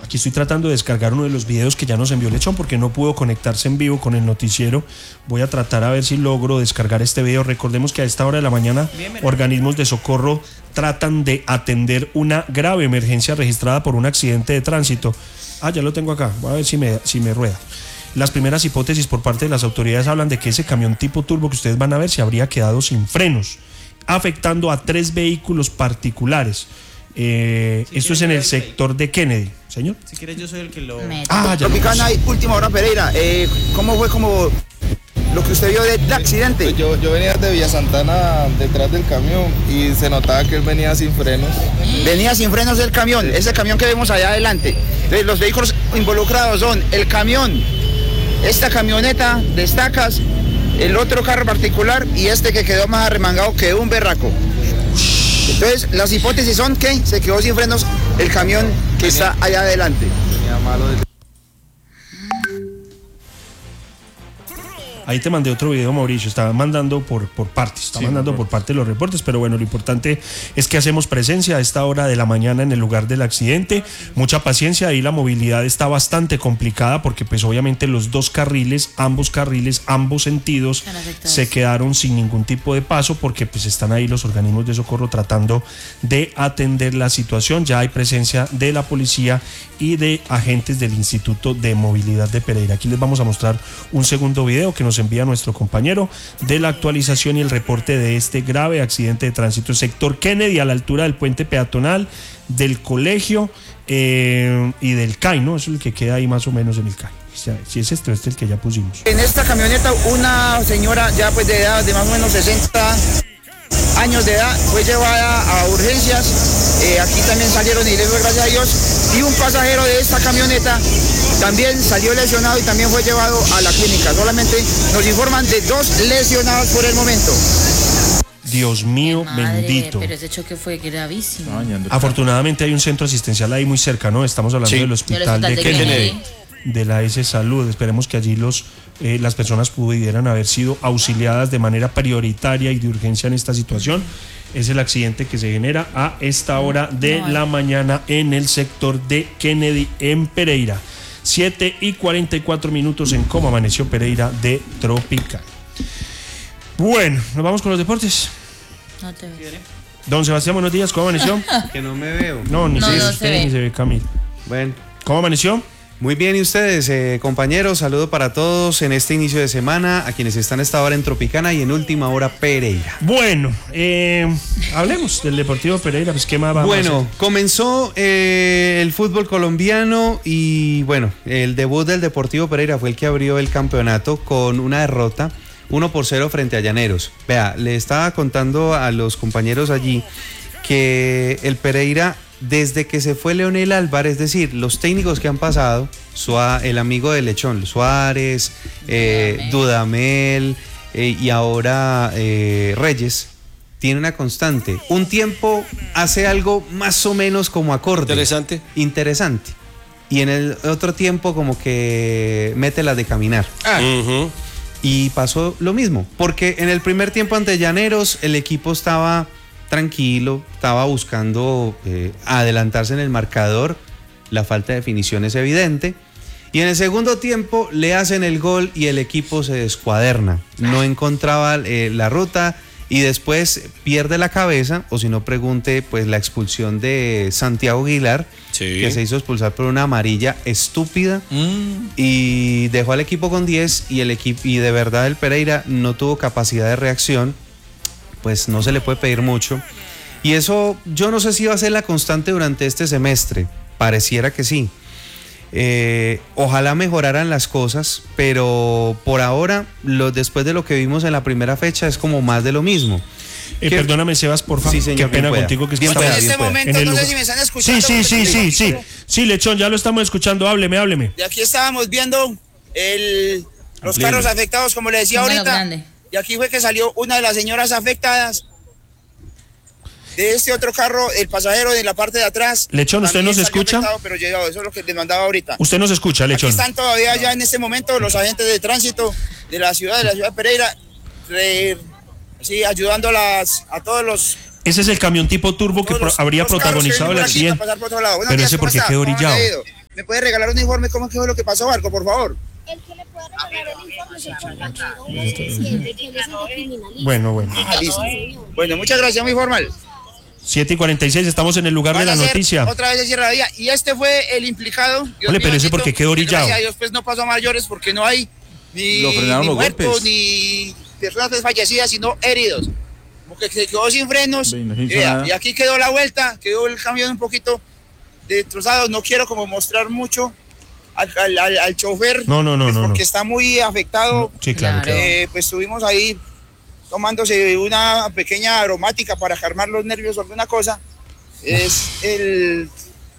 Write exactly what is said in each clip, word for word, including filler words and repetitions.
Aquí estoy tratando de descargar uno de los videos que ya nos envió Lechón porque no pudo conectarse en vivo con el noticiero. Voy a tratar a ver si logro descargar este video. Recordemos que a esta hora de la mañana organismos de socorro tratan de atender una grave emergencia registrada por un accidente de tránsito. Ah, ya lo tengo acá. Voy a ver si me, si me rueda. Las primeras hipótesis por parte de las autoridades hablan de que ese camión tipo turbo que ustedes van a ver se habría quedado sin frenos, afectando a tres vehículos particulares. Eh, si esto es en el sector de Kennedy, señor. Si quieres yo soy el que lo... Ah, ya. Tropicana y Última Hora Pereira, eh, ¿cómo fue como lo que usted vio del accidente? Pues yo, yo venía de Villa Santana detrás del camión y se notaba que él venía sin frenos. Venía sin frenos el camión, sí. Ese camión que vemos allá adelante. Entonces, los vehículos involucrados son el camión, esta camioneta de estacas, el otro carro particular y este que quedó más arremangado que un berraco. Entonces, las hipótesis son que se quedó sin frenos el camión que está allá adelante. Ahí te mandé otro video, Mauricio. Estaba mandando por, por partes, está sí, mandando por parte de los reportes, pero bueno, lo importante es que hacemos presencia a esta hora de la mañana en el lugar del accidente. Mucha paciencia, ahí la movilidad está bastante complicada porque pues obviamente los dos carriles, ambos carriles, ambos sentidos se quedaron sin ningún tipo de paso porque pues están ahí los organismos de socorro tratando de atender la situación. Ya hay presencia de la policía y de agentes del Instituto de Movilidad de Pereira. Aquí les vamos a mostrar un segundo video que nos envía nuestro compañero de la actualización y el reporte de este grave accidente de tránsito. Sector Kennedy, a la altura del puente peatonal, del colegio eh, y del C A I, ¿no? Eso es el que queda ahí más o menos en el C A I. O sea, si es esto, este es el que ya pusimos. En esta camioneta, una señora ya pues de edad de más o menos sesenta años de edad fue llevada a urgencias. Eh, aquí también salieron ilesos, gracias a Dios. Y un pasajero de esta camioneta también salió lesionado y también fue llevado a la clínica. Solamente nos informan de dos lesionados por el momento. Dios mío, madre, bendito. Pero ese choque fue gravísimo. Afortunadamente hay un centro asistencial ahí muy cerca, ¿no? Estamos hablando sí. del hospital, del hospital de, de Kennedy, de la S Salud. Esperemos que allí los, eh, las personas pudieran haber sido auxiliadas de manera prioritaria y de urgencia en esta situación. Es el accidente que se genera a esta hora de no, la mañana en el sector de Kennedy en Pereira. siete y cuarenta y cuatro minutos en cómo amaneció Pereira de Tropical. Bueno, nos vamos con los deportes. No te veo. Don Sebastián, buenos días, ¿cómo amaneció? Que no me veo. No, ni no, se ve no usted, se ve. ni se ve Camilo. Bueno. ¿Cómo amaneció? Muy bien, ¿y ustedes, eh, compañeros? Saludo para todos en este inicio de semana, a quienes están a esta hora en Tropicana y en Última Hora Pereira. Bueno, eh, hablemos del Deportivo Pereira, pues qué más va a Bueno, comenzó eh, el fútbol colombiano y bueno, el debut del Deportivo Pereira fue el que abrió el campeonato con una derrota, uno por cero frente a Llaneros. Vea, le estaba contando a los compañeros allí que el Pereira, desde que se fue Leonel Álvarez, es decir, los técnicos que han pasado, Suá, el amigo de Lechón, Suárez, eh, Dudamel eh, y ahora eh, Reyes, tiene una constante. Un tiempo hace algo más o menos como acorde. Interesante. Interesante. Y en el otro tiempo como que mete la de caminar. Ah. Uh-huh. Y pasó lo mismo, porque en el primer tiempo ante Llaneros el equipo estaba tranquilo, estaba buscando eh, adelantarse en el marcador, la falta de definición es evidente, y en el segundo tiempo le hacen el gol y el equipo se descuaderna, no encontraba eh, la ruta y después pierde la cabeza, o si no pregunte pues la expulsión de Santiago Aguilar, sí. que se hizo expulsar por una amarilla estúpida mm. y dejó al equipo con diez y el equipo y de verdad el Pereira no tuvo capacidad de reacción, pues no se le puede pedir mucho y eso yo no sé si va a ser la constante durante este semestre, pareciera que sí. Eh, ojalá mejoraran las cosas, pero por ahora, lo, después de lo que vimos en la primera fecha, es como más de lo mismo. Eh, perdóname, Sebas, por favor. Sí, señor, qué pena contigo que bien estamos en este momento, en el no lugar. sé si me están escuchando. Sí, sí, sí, sí, sí. Sí, Lechón, ya lo estamos escuchando. Hábleme, hábleme. Y aquí estábamos viendo el, los Amplíeme. carros afectados, como le decía Número ahorita. Grande. Y aquí fue que salió una de las señoras afectadas. De este otro carro, el pasajero de la parte de atrás. Lechón, ¿usted nos escucha? Pero llegado, eso es lo que les mandaba ahorita. ¿Usted nos escucha, Lechón? Aquí están todavía ya en este momento los agentes de tránsito de la ciudad, de la ciudad de Pereira, re, sí, ayudando a, las, a todos los... Ese es el camión tipo turbo que pro, habría protagonizado el accidente. Bueno, pero ese porque quedó orillado. ¿Me puede regalar un informe cómo fue lo que pasó, algo, por favor? El que le puede regalar el informe es el compañero, un presidente, que él es el de criminalista. Bueno, bueno. Ah, listo. Bueno, muchas gracias, muy formal. siete y cuarenta y seis, estamos en el lugar Van de la a hacer noticia. Otra vez se cierra la vía. Y este fue el implicado. Dios Ole, mío, pero ese bendito, porque quedó que orillado. Gracias a Dios, pues no pasó a mayores porque no hay ni, Lo frenaron ni los muertos, golpes. ni personas fallecidas, sino heridos. Porque se quedó sin frenos. Ve, no se hizo y, nada. y aquí quedó la vuelta, quedó el camión un poquito destrozado. No quiero como mostrar mucho al, al, al, al chofer. No, no, no, pues, no, porque no. está muy afectado. Sí, claro. Claro. Eh, pues estuvimos ahí tomándose una pequeña aromática para calmar los nervios o alguna cosa. Es el...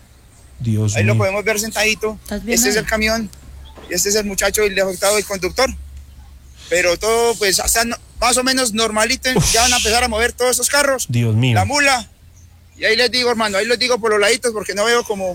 Dios Ahí lo mío. podemos ver sentadito. ¿Estás bien Este es ahí? el camión. Y este es el muchacho, el afectado, el conductor. Pero todo, pues, hasta no- más o menos normalito. Ya van a empezar a mover todos esos carros. Dios mío. La mula. Y ahí les digo, hermano, ahí les digo por los laditos porque no veo como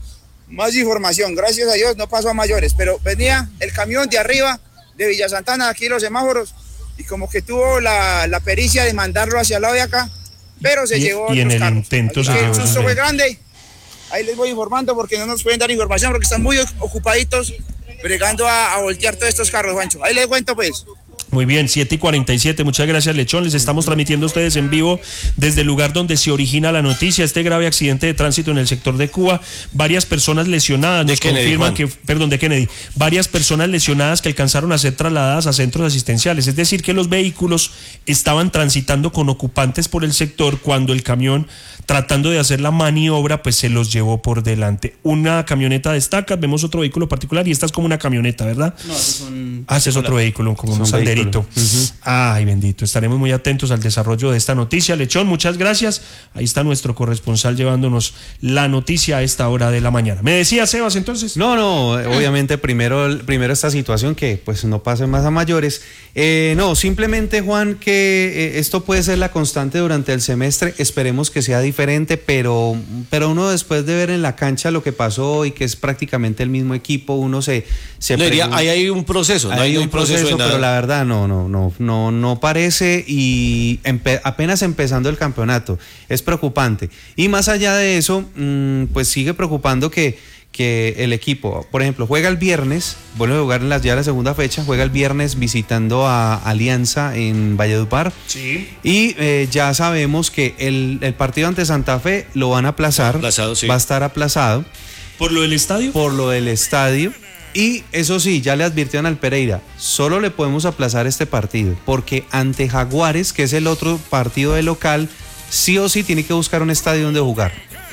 más información. Gracias a Dios no pasó a mayores. Pero venía el camión de arriba de Villa Santana, aquí los semáforos. Y como que tuvo la, la pericia de mandarlo hacia el lado de acá. Pero se Y- llevó y en otros el carros. intento Así se que llevó el esos susto fue de- grande. Ahí les voy informando porque no nos pueden dar información porque están muy ocupaditos bregando a, a voltear todos estos carros, Juancho. Ahí les cuento pues. Muy bien, siete y cuarenta y siete, muchas gracias, Lechón. Les estamos transmitiendo a ustedes en vivo desde el lugar donde se origina la noticia, este grave accidente de tránsito en el sector de Cuba. Varias personas lesionadas, nos Kennedy, confirman Juan. que, perdón, de Kennedy, varias personas lesionadas que alcanzaron a ser trasladadas a centros asistenciales. Es decir, que los vehículos estaban transitando con ocupantes por el sector cuando el camión, tratando de hacer la maniobra, pues se los llevó por delante. Una camioneta destaca, vemos otro vehículo particular y esta es como una camioneta, ¿verdad? No, esos son. Ah, ese es otro vehículo, como un un salderito. vehículo. Ay, bendito. Estaremos muy atentos al desarrollo de esta noticia. Lechón, muchas gracias. Ahí está nuestro corresponsal llevándonos la noticia a esta hora de la mañana. ¿Me decía Sebas entonces? No, no, obviamente primero, primero esta situación que pues no pase más a mayores. Eh, no, simplemente Juan, que eh, esto puede ser la constante durante el semestre, esperemos que sea diferente, pero, pero uno después de ver en la cancha lo que pasó y que es prácticamente el mismo equipo, uno se... se No, diría, pregunta- ahí hay un proceso, no hay hay un un proceso, proceso, de nada. pero la verdad no, no, no, no, no parece y empe- apenas empezando el campeonato es preocupante. Y más allá de eso, mmm, pues sigue preocupando que, que el equipo, por ejemplo, juega el viernes, vuelve a jugar en la, ya la segunda fecha, juega el viernes visitando a Alianza en Valledupar. Sí. Y eh, ya sabemos que el, el partido ante Santa Fe lo van a aplazar, Aplazado, sí. va a estar aplazado ¿Por lo del estadio? por lo del estadio. Y eso sí, ya le advirtieron al Pereira, solo le podemos aplazar este partido, porque ante Jaguares, que es el otro partido de local, sí o sí tiene que buscar un estadio donde jugar.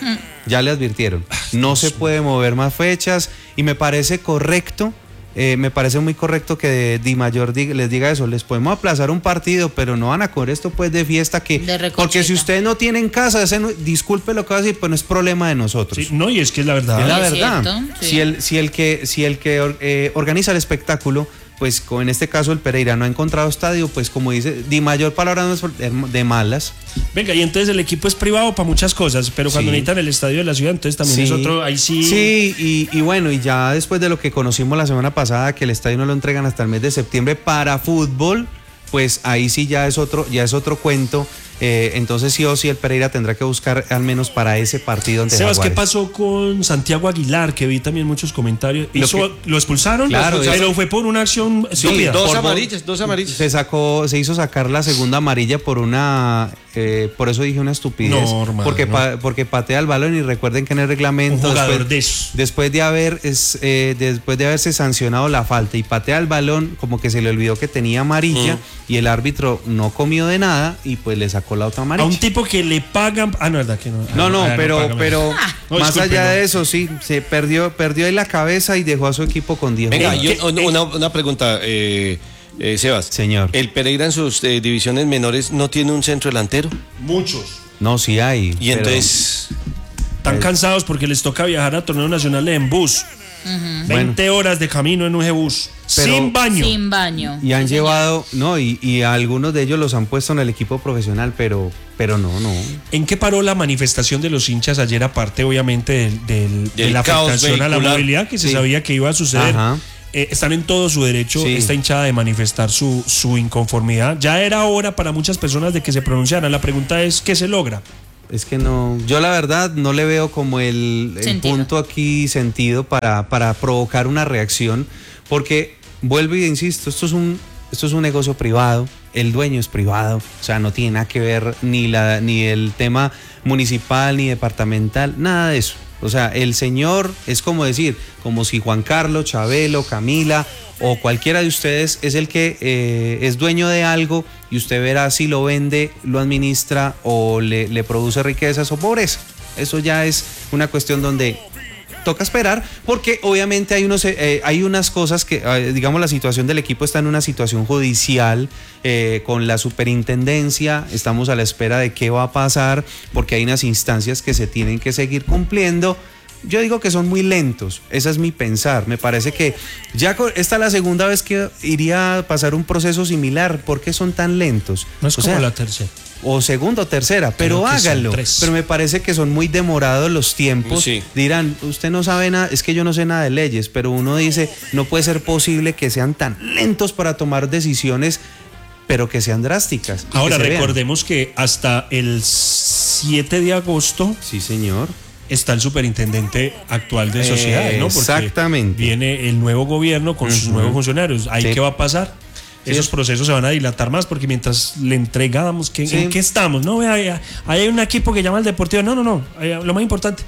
Ya le advirtieron, no se puede mover más fechas y me parece correcto, eh, me parece muy correcto que Di Mayor diga- les diga eso, les podemos aplazar un partido, pero no van a coger esto pues de fiesta que... De recocheta. porque si ustedes no tienen casa, ese no- disculpe lo que va a decir, pues no es problema de nosotros. Sí, no, y es que es la verdad. Es la Es verdad. cierto, sí. Si el, si el que, si el que or- eh, organiza el espectáculo, pues co- en este caso el Pereira no ha encontrado estadio, pues como dice, Di Mayor palabra no es por- de malas. Venga, y entonces el equipo es privado para muchas cosas, pero cuando Sí. necesitan el estadio de la ciudad, entonces también es otro, ahí sí. Sí, y, y bueno, y ya después de lo que conocimos la semana pasada, que el estadio no lo entregan hasta el mes de septiembre para fútbol, pues ahí sí ya es otro, ya es otro cuento. Eh, entonces sí o sí el Pereira tendrá que buscar al menos para ese partido ante Sebas, ¿qué Jaguares. pasó con Santiago Aguilar? Que vi también muchos comentarios. Lo Hizo- que- ¿Lo expulsaron? Claro, pero eso- fue por una acción Sí, estúpida. dos Por- amarillas, dos amarillas. Se sacó, se hizo sacar la segunda amarilla por una, eh, por eso dije una estupidez. No, hermano, porque, no. pa- porque patea el balón y recuerden que en el reglamento Un jugador después, de esos. después de haber, es, eh, después de haberse sancionado la falta y patea el balón, como que se le olvidó que tenía amarilla y el árbitro no comió de nada y pues le sacó la otra A amarilla. un tipo que le pagan. Ah, no, verdad que no. No, no, Ah, pero, págame. pero No, más disculpe, allá no. de eso, sí, se perdió, perdió ahí la cabeza y dejó a su equipo con diez Venga, jugadores. yo- una, una pregunta, eh, eh, Sebas. Señor. ¿El Pereira en sus eh, divisiones menores no tiene un centro delantero? Muchos. No, sí hay. Y pero- entonces, Están cansados porque les toca viajar a torneos nacionales en bus. veinte horas de camino en un bus. Pero- sin baño. Sin baño. Y han Sí, señor. llevado, no, y, y a algunos de ellos los han puesto en el equipo profesional, pero, pero no, no. ¿En qué paró la manifestación de los hinchas ayer, aparte obviamente del, del- de Del la caos afectación a la vehicular? movilidad que se Sí. sabía que iba a suceder? Ajá. Eh, están en todo su derecho, Sí. esta hinchada, de manifestar su, su inconformidad. Ya era hora para muchas personas de que se pronunciaran. La pregunta es, ¿qué se logra? Es que no, yo la verdad no le veo como el, el punto aquí sentido para, para provocar una reacción, porque vuelvo y insisto, esto es un, esto es un negocio privado, el dueño es privado, o sea, no tiene nada que ver ni la, ni el tema municipal ni departamental, nada de eso. O sea, el señor es como decir, como si Juan Carlos, Chabelo, Camila o cualquiera de ustedes es el que eh, es dueño de algo y usted verá si lo vende, lo administra o le, le produce riquezas o pobreza. Eso ya es una cuestión donde toca esperar, porque obviamente hay unos eh, hay unas cosas que, eh, digamos, la situación del equipo está en una situación judicial eh, con la superintendencia, estamos a la espera de qué va a pasar, porque hay unas instancias que se tienen que seguir cumpliendo. Yo digo que son muy lentos, ese es mi pensar, me parece que ya con, esta es la segunda vez que iría a pasar un proceso similar. ¿Por qué son tan lentos? No es o como sea, la tercera. O segunda o tercera, pero háganlo. Pero me parece que son muy demorados los tiempos. Sí. Dirán, usted no sabe nada, es que yo no sé nada de leyes, pero uno dice, no puede ser posible que sean tan lentos para tomar decisiones, pero que sean drásticas. Ahora que recordemos que hasta el siete de agosto. Sí, señor. Está el superintendente actual de sociedades, ¿no? Porque exactamente. Viene el nuevo gobierno con uh-huh. sus nuevos funcionarios. ¿Ahí sí. qué va a pasar? Sí. Esos procesos se van a dilatar más porque mientras le entregamos, ¿qué, sí. ¿en qué estamos? No, vea, ahí hay un equipo que llama al Deportivo. No, no, no, lo más importante.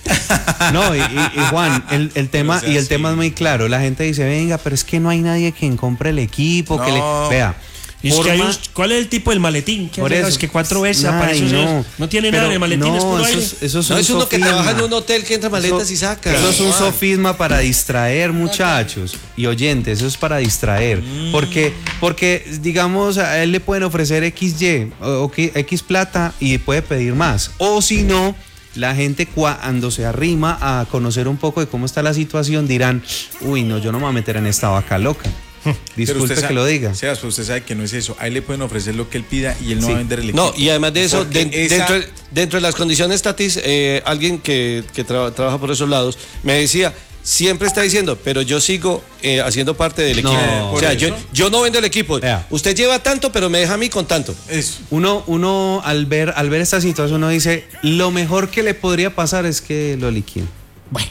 No, y, y, y Juan, el, el tema, o sea, y el sí. tema es muy claro. La gente dice, venga, pero es que no hay nadie quien compre el equipo, no. que le vea. Y es que hay un, ¿cuál es el tipo del maletín? ¿Qué por eso, es que cuatro veces ay, aparece no, no tiene nada de maletín, no, es puro aire. Eso, eso es, no, es uno sofisma. Que trabaja en un hotel que entra maletas eso, y saca. Eso es un sofisma para distraer, muchachos y oyentes, eso es para distraer. Mm. Porque, porque, digamos, a él le pueden ofrecer equis ye o X plata y puede pedir más. O si no, la gente cuando se arrima a conocer un poco de cómo está la situación dirán, uy, no, yo no me voy a meter en esta vaca loca. Disculpe que sabe, lo diga. Sebas, pero usted sabe que no es eso. A él le pueden ofrecer lo que él pida y él no sí. va a vender el equipo. No, y además de eso, de, esa... dentro, dentro de las condiciones, Tatis, eh, alguien que, que tra- trabaja por esos lados me decía, siempre está diciendo, pero yo sigo eh, haciendo parte del equipo. No, o sea, yo, yo no vendo el equipo. Yeah. Usted lleva tanto, pero me deja a mí con tanto. Eso. Uno, uno al ver, al ver esta situación, uno dice, lo mejor que le podría pasar es que lo liquiden. Bueno.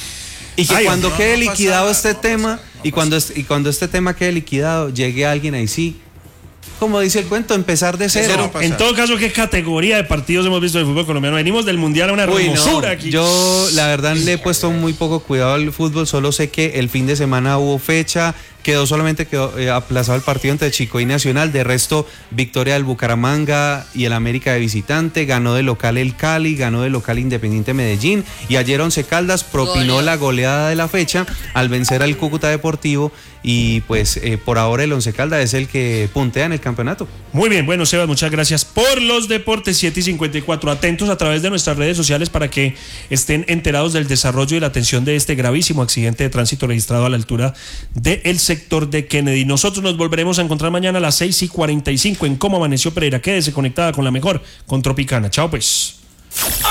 Y que Ay, cuando no, quede no liquidado pasa, este no tema, pasa, no y, cuando este, y cuando este tema quede liquidado, llegue alguien ahí sí, como dice el cuento, empezar de cero. No en todo caso, ¿qué categoría de partidos hemos visto del fútbol colombiano? Venimos del Mundial a una Uy, hermosura no. aquí. Yo, la verdad, le he puesto muy poco cuidado al fútbol, solo sé que el fin de semana hubo fecha, quedó solamente quedó eh, aplazado el partido entre Chico y Nacional, de resto victoria del Bucaramanga y el América de visitante, ganó de local el Cali, ganó de local Independiente Medellín y ayer Once Caldas propinó Gole. la goleada de la fecha al vencer al Cúcuta Deportivo y pues eh, por ahora el Once Caldas es el que puntea en el campeonato. Muy bien, bueno Sebas, muchas gracias por los deportes. Siete y cincuenta y cuatro, atentos a través de nuestras redes sociales para que estén enterados del desarrollo y la atención de este gravísimo accidente de tránsito registrado a la altura del sector de Kennedy. Nosotros nos volveremos a encontrar mañana a las seis y cuarenta y cinco en Cómo Amaneció Pereira. Quédese conectada con la mejor, con Tropicana. Chao pues.